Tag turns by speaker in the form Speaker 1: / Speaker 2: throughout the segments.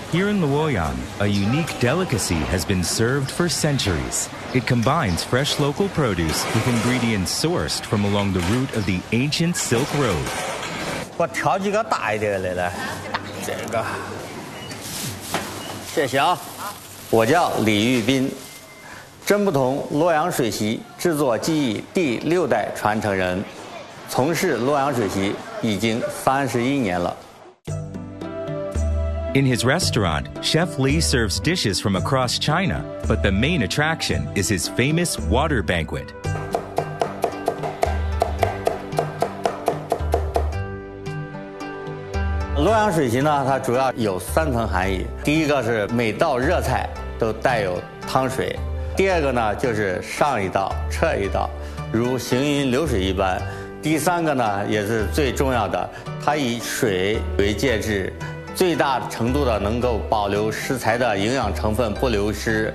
Speaker 1: Here in Luoyang, a unique delicacy has been served for centuries. It combines fresh local produce with ingredients sourced from along the route of the ancient Silk Road.
Speaker 2: 我挑几个大一点的来，这个，谢谢啊。我叫李玉斌，真不同洛阳水席制作技艺第6代传承人，从事洛阳水席已经31年了。
Speaker 1: In his restaurant, Chef Li serves dishes from across China, but the main attraction is his famous water banquet.
Speaker 2: 洛阳水席呢，它主要有3层含义。第一个是每道热菜都带有汤水；第二个呢，就是上一道撤一道，如行云流水一般；第3个呢，也是最重要的，它以水为介质。 最大程度的能够保留食材的营养成分不流失。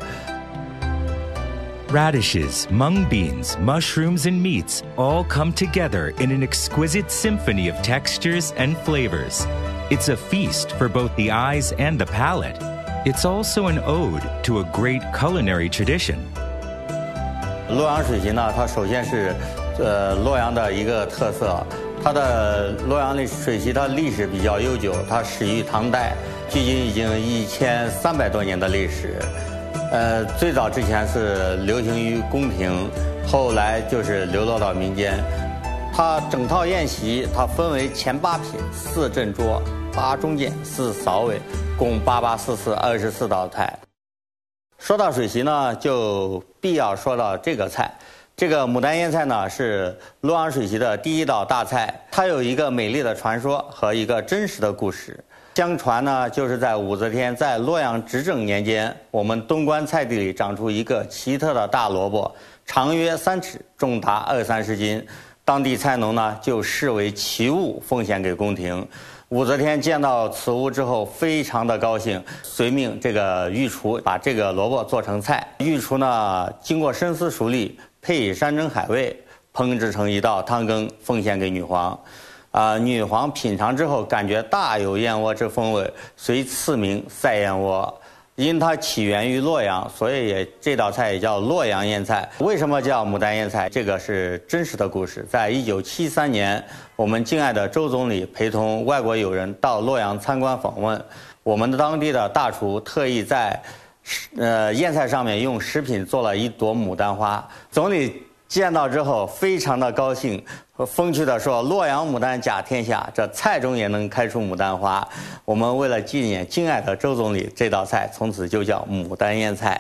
Speaker 1: Radishes, mung beans, mushrooms, and meats all come together in an exquisite symphony of textures and flavors. It's a feast for both the eyes and the palate. It's also an ode to a great culinary tradition.
Speaker 2: 洛阳水席呢，它首先是洛阳的一个特色。 它的洛阳的水席，它历史比较悠久，它始于唐代，距今已经1300多年的历史。最早之前是流行于宫廷，后来就是流落到民间。它整套宴席，它分为前8品、4正桌、8中间、4扫尾，共884424道菜。说到水席呢，就必要说到这个菜。 这个牡丹腌菜呢，是洛阳水席的第1道大菜。它有一个美丽的传说和一个真实的故事。相传呢，就是在武则天在洛阳执政年间，我们东关菜地里长出一个奇特的大萝卜，长约3尺，重达20-30斤。当地菜农呢，就视为奇物，奉献给宫廷。武则天见到此物之后，非常的高兴，随命这个御厨把这个萝卜做成菜。御厨呢，经过深思熟虑。 配以山珍海味，烹制成一道汤羹，奉献给女皇。女皇品尝之后，感觉大有燕窝之风味，遂赐名赛燕窝。因它起源于洛阳，所以这道菜也叫洛阳腌菜。为什么叫牡丹腌菜？这个是真实的故事。在1973年，我们敬爱的周总理陪同外国友人到洛阳参观访问，我们的当地的大厨特意在。 腌菜上面用食品做了一朵牡丹花，总理见到之后非常的高兴，风趣地说：“洛阳牡丹甲天下，这菜中也能开出牡丹花。”我们为了纪念敬爱的周总理，这道菜从此就叫牡丹腌菜。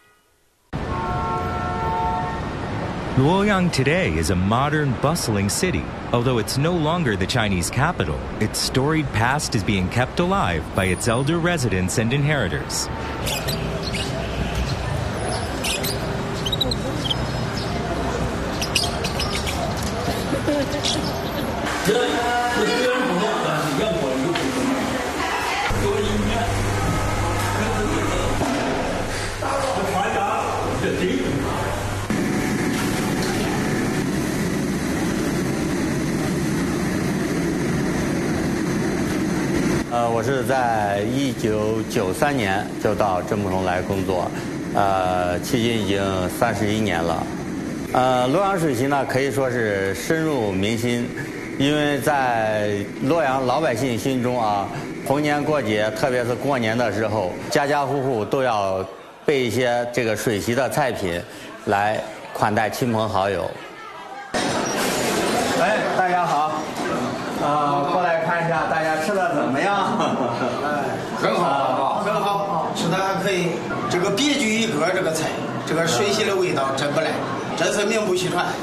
Speaker 1: Luoyang today is a modern, bustling city. Although it's no longer the Chinese capital, its storied past is being kept alive by its elder residents and inheritors.
Speaker 2: 我是在1993年就到真不同来工作，迄今已经31年了。洛阳水席呢，可以说是深入民心，因为在洛阳老百姓心中啊，逢年过节，特别是过年的时候，家家户户都要备一些这个水席的菜品，来款待亲朋好友。哎，大家好，过来看一下大家吃的怎么样？
Speaker 3: 很好，很好，吃的还可以。这个别具一格，这个菜，这个水席的味道真不赖，真是名不虚传。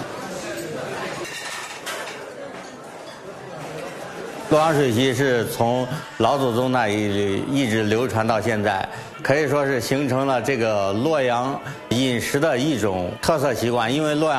Speaker 2: 洛阳水席是从老祖宗那里一直流传到现在，可以说是形成了这个洛阳饮食的一种特色习惯，因为洛阳。